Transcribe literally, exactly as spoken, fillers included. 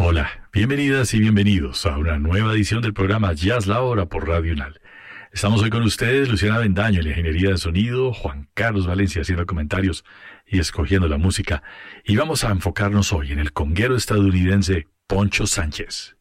Hola, bienvenidas y bienvenidos a una nueva edición del programa Jazz La Hora por Radio UNAL. Estamos hoy con ustedes, Luciana Bendaño en la ingeniería de sonido, Juan Carlos Valencia haciendo comentarios y escogiendo la música. Y vamos a enfocarnos hoy en el conguero estadounidense Poncho Sánchez.